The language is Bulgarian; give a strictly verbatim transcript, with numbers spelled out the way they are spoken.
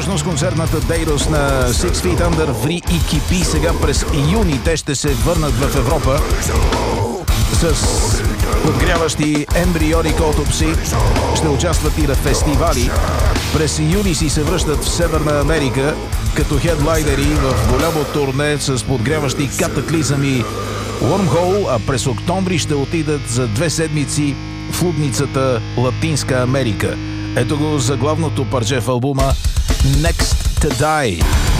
всъщност концертната дейност на Six Feet Under ври и кипи. Сега през юни те ще се върнат в Европа с подгряващи Embryonic Autopsy. Ще участват и на фестивали. През юни си се връщат в Северна Америка като хедлайнери в голямо турне с подгряващи Cataclysm и Wormhole, а през октомври ще отидат за две седмици в лудницата Латинска Америка. Ето го заглавното парче в албума Next to Die.